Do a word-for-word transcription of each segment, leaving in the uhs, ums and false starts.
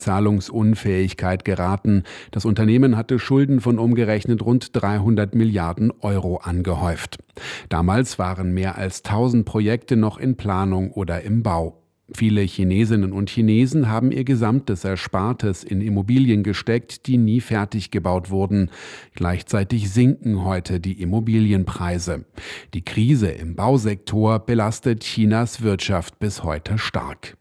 Zahlungsunfähigkeit geraten. Das Unternehmen hatte Schulden von umgerechnet rund dreihundert Milliarden Euro angehäuft. Damals waren mehr als tausend Projekte noch in Planung oder im Bau. Viele Chinesinnen und Chinesen haben ihr gesamtes Erspartes in Immobilien gesteckt, die nie fertig gebaut wurden. Gleichzeitig sinken heute die Immobilienpreise. Die Krise im Bausektor belastet Chinas Wirtschaft bis heute stark.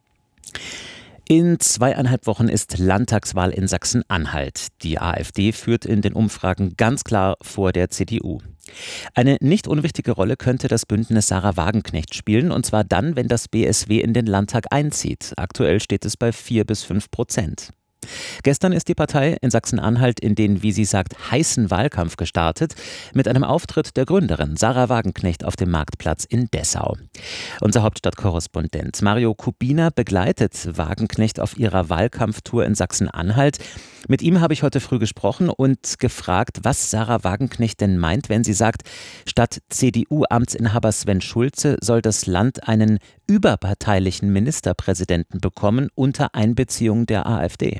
In zweieinhalb Wochen ist Landtagswahl in Sachsen-Anhalt. Die AfD führt in den Umfragen ganz klar vor der C D U. Eine nicht unwichtige Rolle könnte das Bündnis Sahra Wagenknecht spielen, und zwar dann, wenn das B S W in den Landtag einzieht. Aktuell steht es bei vier bis fünf Prozent. Gestern ist die Partei in Sachsen-Anhalt in den, wie sie sagt, heißen Wahlkampf gestartet, mit einem Auftritt der Gründerin Sahra Wagenknecht auf dem Marktplatz in Dessau. Unser Hauptstadtkorrespondent Mario Kubina begleitet Wagenknecht auf ihrer Wahlkampftour in Sachsen-Anhalt. Mit ihm habe ich heute früh gesprochen und gefragt, was Sahra Wagenknecht denn meint, wenn sie sagt, statt C D U-Amtsinhaber Sven Schulze soll das Land einen überparteilichen Ministerpräsidenten bekommen unter Einbeziehung der AfD.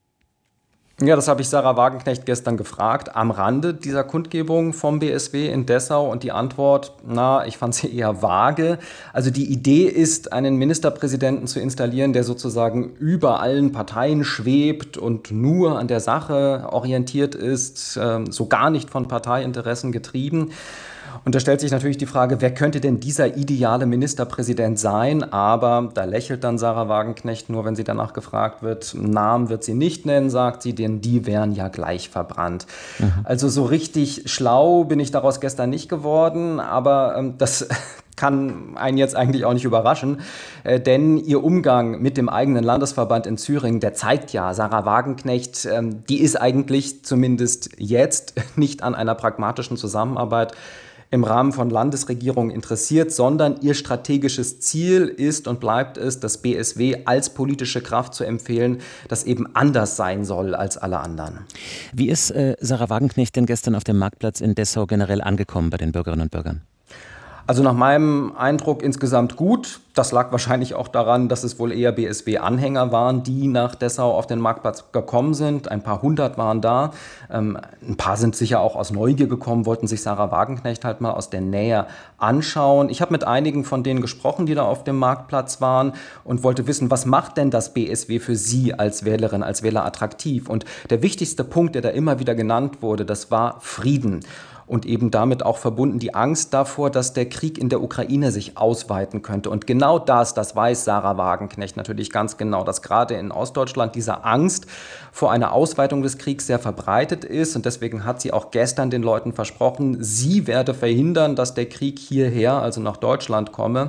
Ja, das habe ich Sahra Wagenknecht gestern gefragt, am Rande dieser Kundgebung vom B S W in Dessau. Und die Antwort, na, ich fand sie eher vage. Also die Idee ist, einen Ministerpräsidenten zu installieren, der sozusagen über allen Parteien schwebt und nur an der Sache orientiert ist, so gar nicht von Parteiinteressen getrieben. Und da stellt sich natürlich die Frage, wer könnte denn dieser ideale Ministerpräsident sein? Aber da lächelt dann Sahra Wagenknecht nur, wenn sie danach gefragt wird. Namen wird sie nicht nennen, sagt sie, denn die wären ja gleich verbrannt. Mhm. Also so richtig schlau bin ich daraus gestern nicht geworden, aber ähm, das kann einen jetzt eigentlich auch nicht überraschen, äh, denn ihr Umgang mit dem eigenen Landesverband in Thüringen, der zeigt ja, Sahra Wagenknecht, ähm, die ist eigentlich zumindest jetzt nicht an einer pragmatischen Zusammenarbeit im Rahmen von Landesregierungen interessiert, sondern ihr strategisches Ziel ist und bleibt es, das B S W als politische Kraft zu empfehlen, das eben anders sein soll als alle anderen. Wie ist äh, Sahra Wagenknecht denn gestern auf dem Marktplatz in Dessau generell angekommen bei den Bürgerinnen und Bürgern? Also nach meinem Eindruck insgesamt gut. Das lag wahrscheinlich auch daran, dass es wohl eher B S W-Anhänger waren, die nach Dessau auf den Marktplatz gekommen sind. Ein paar hundert waren da. Ähm, ein paar sind sicher auch aus Neugier gekommen, wollten sich Sahra Wagenknecht halt mal aus der Nähe anschauen. Ich habe mit einigen von denen gesprochen, die da auf dem Marktplatz waren und wollte wissen, was macht denn das B S W für Sie als Wählerin, als Wähler attraktiv? Und der wichtigste Punkt, der da immer wieder genannt wurde, das war Frieden. Und eben damit auch verbunden die Angst davor, dass der Krieg in der Ukraine sich ausweiten könnte. Und genau das, das weiß Sahra Wagenknecht natürlich ganz genau, dass gerade in Ostdeutschland diese Angst vor einer Ausweitung des Kriegs sehr verbreitet ist. Und deswegen hat sie auch gestern den Leuten versprochen, sie werde verhindern, dass der Krieg hierher, also nach Deutschland, komme.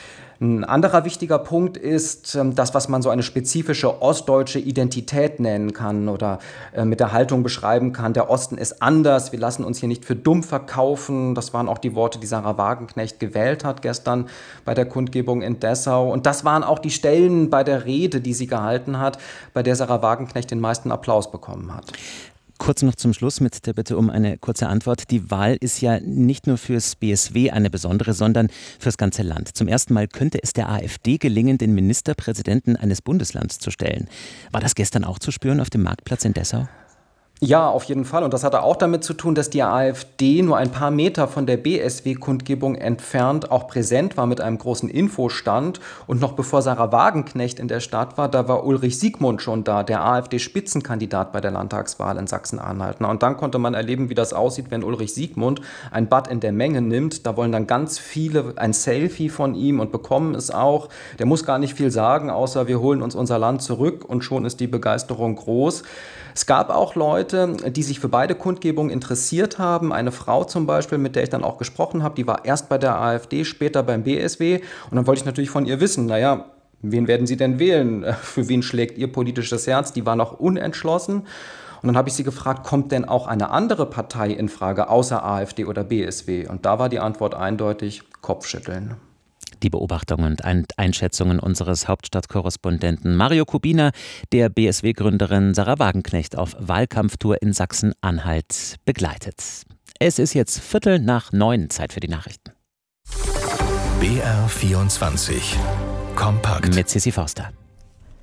Ein anderer wichtiger Punkt ist das, was man so eine spezifische ostdeutsche Identität nennen kann oder mit der Haltung beschreiben kann. Der Osten ist anders, wir lassen uns hier nicht für dumm verkaufen. Das waren auch die Worte, die Sahra Wagenknecht gewählt hat gestern bei der Kundgebung in Dessau. Und das waren auch die Stellen bei der Rede, die sie gehalten hat, bei der Sahra Wagenknecht den meisten Applaus bekommen hat. Kurz noch zum Schluss mit der Bitte um eine kurze Antwort. Die Wahl ist ja nicht nur fürs B S W eine besondere, sondern fürs ganze Land. Zum ersten Mal könnte es der AfD gelingen, den Ministerpräsidenten eines Bundeslands zu stellen. War das gestern auch zu spüren auf dem Marktplatz in Dessau? Ja, auf jeden Fall. Und das hatte auch damit zu tun, dass die AfD nur ein paar Meter von der B S W-Kundgebung entfernt auch präsent war mit einem großen Infostand. Und noch bevor Sahra Wagenknecht in der Stadt war, da war Ulrich Siegmund schon da, der AfD-Spitzenkandidat bei der Landtagswahl in Sachsen-Anhalt. Und dann konnte man erleben, wie das aussieht, wenn Ulrich Siegmund ein Bad in der Menge nimmt. Da wollen dann ganz viele ein Selfie von ihm und bekommen es auch. Der muss gar nicht viel sagen, außer wir holen uns unser Land zurück, und schon ist die Begeisterung groß. Es gab auch Leute, die sich für beide Kundgebungen interessiert haben. Eine Frau zum Beispiel, mit der ich dann auch gesprochen habe, die war erst bei der AfD, später beim B S W. Und dann wollte ich natürlich von ihr wissen, naja, wen werden Sie denn wählen? Für wen schlägt Ihr politisches Herz? Die war noch unentschlossen. Und dann habe ich sie gefragt, kommt denn auch eine andere Partei in Frage, außer AfD oder B S W? Und da war die Antwort eindeutig: Kopfschütteln. Die Beobachtungen und Einschätzungen unseres Hauptstadtkorrespondenten Mario Kubina, der B S W-Gründerin Sahra Wagenknecht auf Wahlkampftour in Sachsen-Anhalt begleitet. Es ist jetzt Viertel nach neun, Zeit für die Nachrichten. B R vierundzwanzig Kompakt Mit Sissi Forster.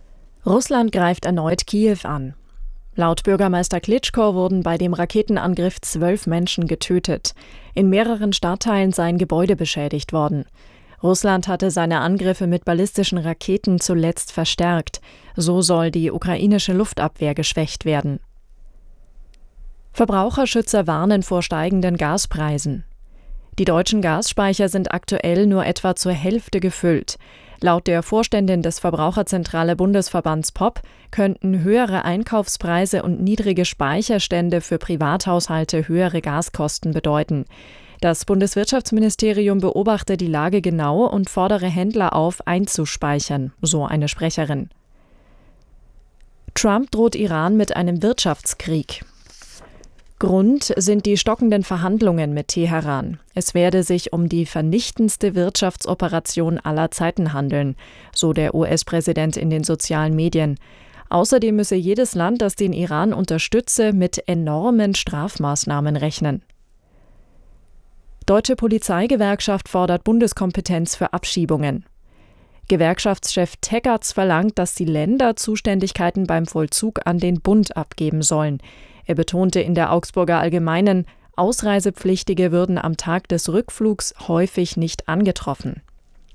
Russland greift erneut Kiew an. Laut Bürgermeister Klitschko wurden bei dem Raketenangriff zwölf Menschen getötet. In mehreren Stadtteilen seien Gebäude beschädigt worden. Russland hatte seine Angriffe mit ballistischen Raketen zuletzt verstärkt. So soll die ukrainische Luftabwehr geschwächt werden. Verbraucherschützer warnen vor steigenden Gaspreisen. Die deutschen Gasspeicher sind aktuell nur etwa zur Hälfte gefüllt. Laut der Vorständin des Verbraucherzentrale Bundesverbands P O P könnten höhere Einkaufspreise und niedrige Speicherstände für Privathaushalte höhere Gaskosten bedeuten. Das Bundeswirtschaftsministerium beobachte die Lage genau und fordere Händler auf, einzuspeichern, so eine Sprecherin. Trump droht Iran mit einem Wirtschaftskrieg. Grund sind die stockenden Verhandlungen mit Teheran. Es werde sich um die vernichtendste Wirtschaftsoperation aller Zeiten handeln, so der U S-Präsident in den sozialen Medien. Außerdem müsse jedes Land, das den Iran unterstütze, mit enormen Strafmaßnahmen rechnen. Deutsche Polizeigewerkschaft fordert Bundeskompetenz für Abschiebungen. Gewerkschaftschef Teggerts verlangt, dass die Länder Zuständigkeiten beim Vollzug an den Bund abgeben sollen. Er betonte in der Augsburger Allgemeinen, Ausreisepflichtige würden am Tag des Rückflugs häufig nicht angetroffen.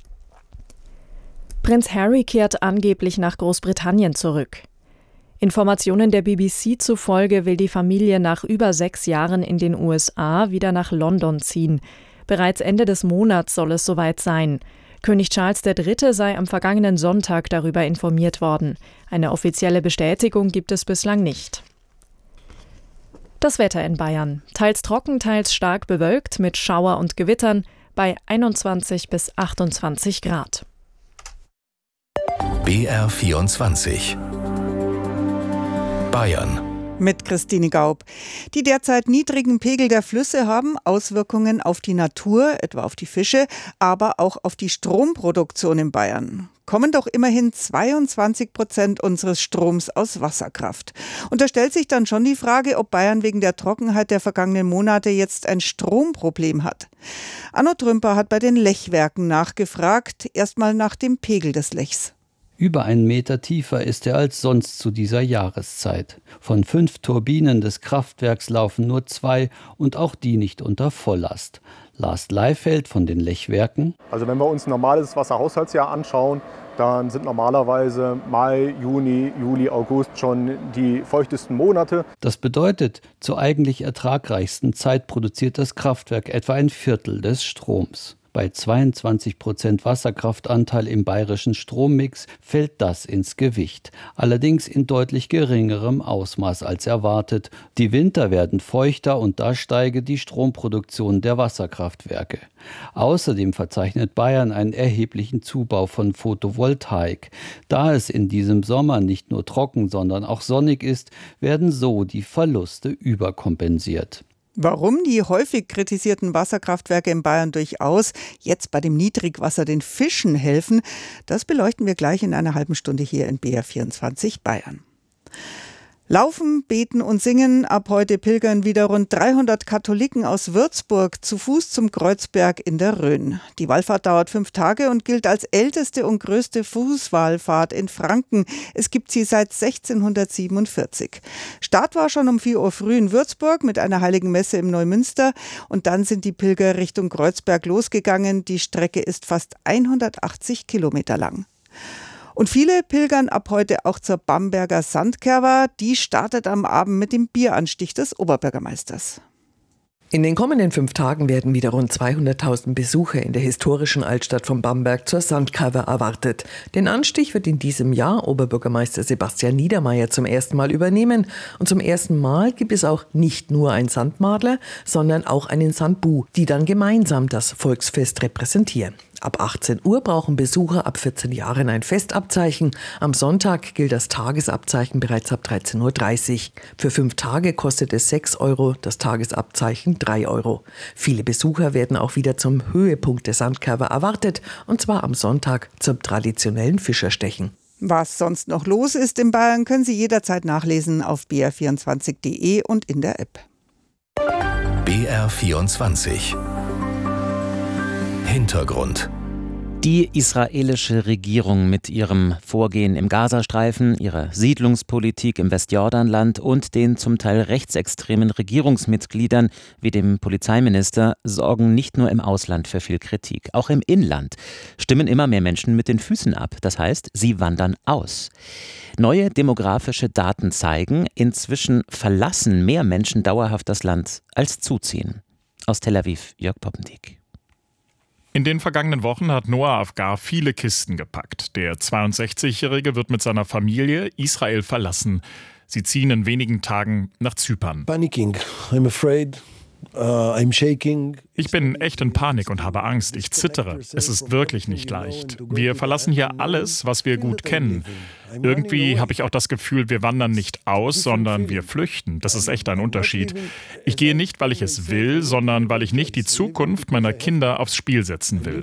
Prinz Harry kehrt angeblich nach Großbritannien zurück. Informationen der B B C zufolge will die Familie nach über sechs Jahren in den U S A wieder nach London ziehen. Bereits Ende des Monats soll es soweit sein. König Charles der Dritte sei am vergangenen Sonntag darüber informiert worden. Eine offizielle Bestätigung gibt es bislang nicht. Das Wetter in Bayern. Teils trocken, teils stark bewölkt mit Schauer und Gewittern bei einundzwanzig bis achtundzwanzig Grad. B R vierundzwanzig Bayern mit Christine Gaub. Die derzeit niedrigen Pegel der Flüsse haben Auswirkungen auf die Natur, etwa auf die Fische, aber auch auf die Stromproduktion in Bayern. Kommen doch immerhin zweiundzwanzig Prozent unseres Stroms aus Wasserkraft. Und da stellt sich dann schon die Frage, ob Bayern wegen der Trockenheit der vergangenen Monate jetzt ein Stromproblem hat. Arno Trümper hat bei den Lechwerken nachgefragt, erstmal nach dem Pegel des Lechs. Über einen Meter tiefer ist er als sonst zu dieser Jahreszeit. Von fünf Turbinen des Kraftwerks laufen nur zwei und auch die nicht unter Volllast. Lars Leifeld von den Lechwerken. Also wenn wir uns ein normales Wasserhaushaltsjahr anschauen, dann sind normalerweise Mai, Juni, Juli, August schon die feuchtesten Monate. Das bedeutet, zur eigentlich ertragreichsten Zeit produziert das Kraftwerk etwa ein Viertel des Stroms. Bei zweiundzwanzig Prozent Wasserkraftanteil im bayerischen Strommix fällt das ins Gewicht. Allerdings in deutlich geringerem Ausmaß als erwartet. Die Winter werden feuchter und da steige die Stromproduktion der Wasserkraftwerke. Außerdem verzeichnet Bayern einen erheblichen Zubau von Photovoltaik. Da es in diesem Sommer nicht nur trocken, sondern auch sonnig ist, werden so die Verluste überkompensiert. Warum die häufig kritisierten Wasserkraftwerke in Bayern durchaus jetzt bei dem Niedrigwasser den Fischen helfen, das beleuchten wir gleich in einer halben Stunde hier in B R vierundzwanzig Bayern. Laufen, beten und singen. Ab heute pilgern wieder rund dreihundert Katholiken aus Würzburg zu Fuß zum Kreuzberg in der Rhön. Die Wallfahrt dauert fünf Tage und gilt als älteste und größte Fußwallfahrt in Franken. Es gibt sie seit sechzehnhundertsiebenundvierzig. Start war schon um vier Uhr früh in Würzburg mit einer heiligen Messe im Neumünster und dann sind die Pilger Richtung Kreuzberg losgegangen. Die Strecke ist fast hundertachtzig Kilometer lang. Und viele pilgern ab heute auch zur Bamberger Sandkerwa. Die startet am Abend mit dem Bieranstich des Oberbürgermeisters. In den kommenden fünf Tagen werden wieder rund zweihunderttausend Besucher in der historischen Altstadt von Bamberg zur Sandkerwa erwartet. Den Anstich wird in diesem Jahr Oberbürgermeister Sebastian Niedermeyer zum ersten Mal übernehmen. Und zum ersten Mal gibt es auch nicht nur einen Sandmadler, sondern auch einen Sandbu, die dann gemeinsam das Volksfest repräsentieren. Ab achtzehn Uhr brauchen Besucher ab vierzehn Jahren ein Festabzeichen. Am Sonntag gilt das Tagesabzeichen bereits ab dreizehn Uhr dreißig. Für fünf Tage kostet es sechs Euro, das Tagesabzeichen drei Euro. Viele Besucher werden auch wieder zum Höhepunkt der Sandkerwa erwartet, und zwar am Sonntag zum traditionellen Fischerstechen. Was sonst noch los ist in Bayern, können Sie jederzeit nachlesen auf b r vierundzwanzig punkt d e und in der App. B R vierundzwanzig Hintergrund. Die israelische Regierung mit ihrem Vorgehen im Gazastreifen, ihrer Siedlungspolitik im Westjordanland und den zum Teil rechtsextremen Regierungsmitgliedern wie dem Polizeiminister sorgen nicht nur im Ausland für viel Kritik. Auch im Inland stimmen immer mehr Menschen mit den Füßen ab. Das heißt, sie wandern aus. Neue demografische Daten zeigen, inzwischen verlassen mehr Menschen dauerhaft das Land als zuziehen. Aus Tel Aviv, Jörg Poppendiek. In den vergangenen Wochen hat Noah Afgar viele Kisten gepackt. Der zweiundsechzigjährige wird mit seiner Familie Israel verlassen. Sie ziehen in wenigen Tagen nach Zypern. Panicking. I'm afraid. Uh, I'm shaking. Ich bin echt in Panik und habe Angst. Ich zittere. Es ist wirklich nicht leicht. Wir verlassen hier alles, was wir gut kennen. Irgendwie habe ich auch das Gefühl, wir wandern nicht aus, sondern wir flüchten. Das ist echt ein Unterschied. Ich gehe nicht, weil ich es will, sondern weil ich nicht die Zukunft meiner Kinder aufs Spiel setzen will.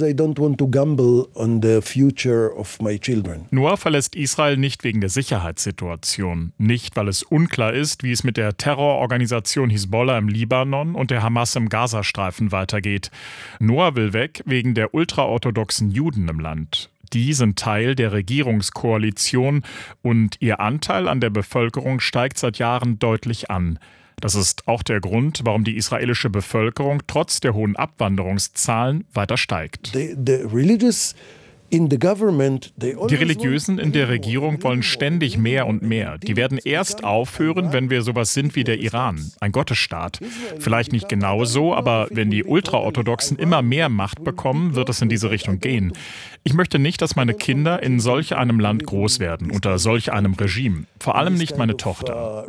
Noah verlässt Israel nicht wegen der Sicherheitssituation. Nicht, weil es unklar ist, wie es mit der Terrororganisation Hisbollah im Libanon und der Hamas im Gazastreifen weitergeht. Noah will weg wegen der ultraorthodoxen Juden im Land. Die sind Teil der Regierungskoalition und ihr Anteil an der Bevölkerung steigt seit Jahren deutlich an. Das ist auch der Grund, warum die israelische Bevölkerung trotz der hohen Abwanderungszahlen weiter steigt. The, the religious In the government, they Die Religiösen in der Regierung wollen ständig mehr und mehr. Die werden erst aufhören, wenn wir sowas sind wie der Iran, ein Gottesstaat. Vielleicht nicht genau so, aber wenn die Ultraorthodoxen immer mehr Macht bekommen, wird es in diese Richtung gehen. Ich möchte nicht, dass meine Kinder in solch einem Land groß werden, unter solch einem Regime. Vor allem nicht meine Tochter.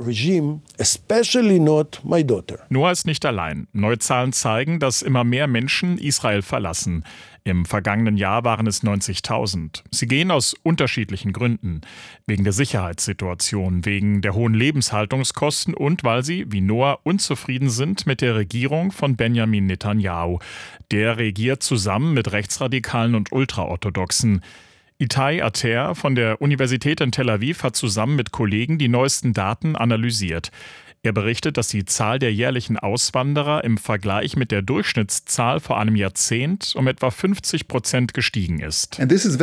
Noah ist nicht allein. Neue Zahlen zeigen, dass immer mehr Menschen Israel verlassen. Im vergangenen Jahr waren es neunzigtausend. Sie gehen aus unterschiedlichen Gründen. Wegen der Sicherheitssituation, wegen der hohen Lebenshaltungskosten und weil sie, wie Noah, unzufrieden sind mit der Regierung von Benjamin Netanyahu. Der regiert zusammen mit Rechtsradikalen und Ultraorthodoxen. Itai Ater von der Universität in Tel Aviv hat zusammen mit Kollegen die neuesten Daten analysiert. Er berichtet, dass die Zahl der jährlichen Auswanderer im Vergleich mit der Durchschnittszahl vor einem Jahrzehnt um etwa fünfzig Prozent gestiegen ist. Das ist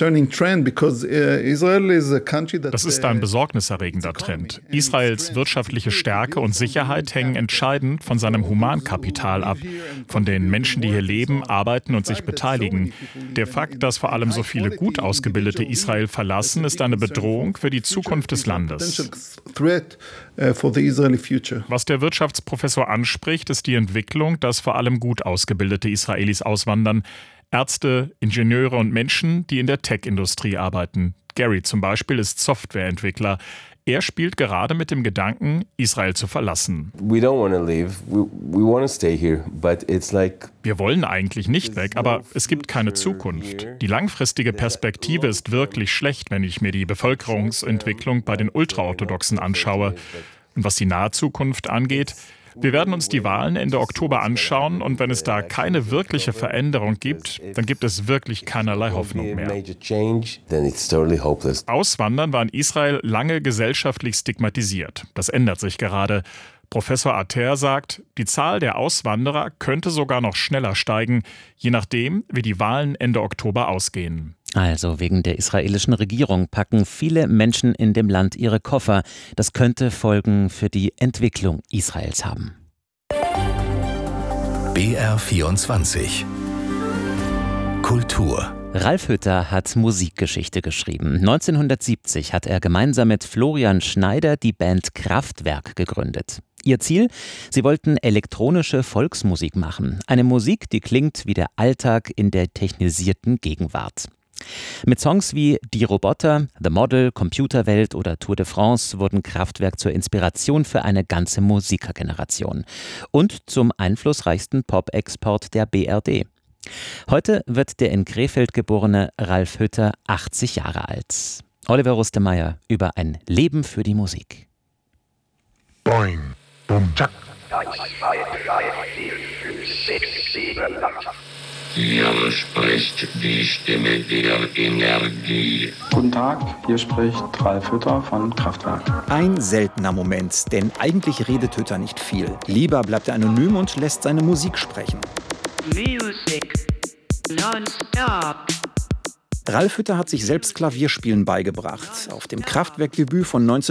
ein besorgniserregender Trend. Israels wirtschaftliche Stärke und Sicherheit hängen entscheidend von seinem Humankapital ab, von den Menschen, die hier leben, arbeiten und sich beteiligen. Der Fakt, dass vor allem so viele gut ausgebildete Israel verlassen, ist eine Bedrohung für die Zukunft des Landes. Was der Wirtschaftsprofessor anspricht, ist die Entwicklung, dass vor allem gut ausgebildete Israelis auswandern. Ärzte, Ingenieure und Menschen, die in der Tech-Industrie arbeiten. Gary zum Beispiel ist Softwareentwickler. Er spielt gerade mit dem Gedanken, Israel zu verlassen. Wir wollen eigentlich nicht weg, aber es gibt keine Zukunft. Die langfristige Perspektive ist wirklich schlecht, wenn ich mir die Bevölkerungsentwicklung bei den Ultraorthodoxen anschaue. Und was die nahe Zukunft angeht, wir werden uns die Wahlen Ende Oktober anschauen und wenn es da keine wirkliche Veränderung gibt, dann gibt es wirklich keinerlei Hoffnung mehr. Auswandern war in Israel lange gesellschaftlich stigmatisiert. Das ändert sich gerade. Professor Ater sagt, die Zahl der Auswanderer könnte sogar noch schneller steigen, je nachdem, wie die Wahlen Ende Oktober ausgehen. Also wegen der israelischen Regierung packen viele Menschen in dem Land ihre Koffer. Das könnte Folgen für die Entwicklung Israels haben. B R vierundzwanzig Kultur. Ralf Hütter hat Musikgeschichte geschrieben. neunzehnhundertsiebzig hat er gemeinsam mit Florian Schneider die Band Kraftwerk gegründet. Ihr Ziel? Sie wollten elektronische Volksmusik machen. Eine Musik, die klingt wie der Alltag in der technisierten Gegenwart. Mit Songs wie Die Roboter, The Model, Computerwelt oder Tour de France wurden Kraftwerk zur Inspiration für eine ganze Musikergeneration und zum einflussreichsten Pop-Export der B R D. Heute wird der in Krefeld geborene Ralf Hütter achtzig Jahre alt. Oliver Rustemeyer über ein Leben für die Musik. Boing, bum, tschak. Hier spricht die Stimme der Energie. Guten Tag, hier spricht Ralf Hütter von Kraftwerk. Ein seltener Moment, denn eigentlich redet Hütter nicht viel. Lieber bleibt er anonym und lässt seine Musik sprechen. Music non-stop. Ralf Hütter hat sich selbst Klavierspielen beigebracht. Auf dem Kraftwerkdebüt von neunzehnhundertneunundachtzig